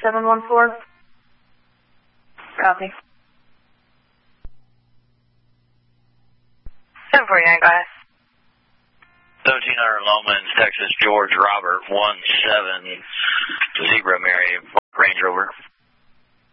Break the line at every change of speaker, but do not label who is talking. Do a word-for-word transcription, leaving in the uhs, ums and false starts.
seven one four. Copy. seven forty-nine, go ahead.
seventeen hundred Lomans, Texas, George Robert, one seven, Zebra Mary, Range Rover.